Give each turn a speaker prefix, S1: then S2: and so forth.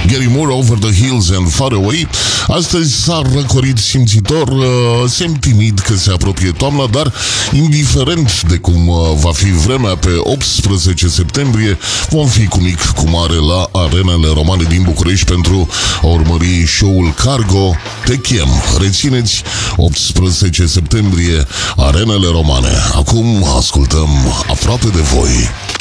S1: Gary Moore, Over the Hills and Far Away. Astăzi s-a răcorit simțitor, semn timid că se apropie toamna, dar indiferent de cum va fi vremea, pe 18 septembrie vom fi cu mic cu mare la Arenele Romane din București pentru a urmări show-ul Cargo. Te chem, rețineți, 18 septembrie, Arenele Romane. Acum ascultăm Aproape de voi.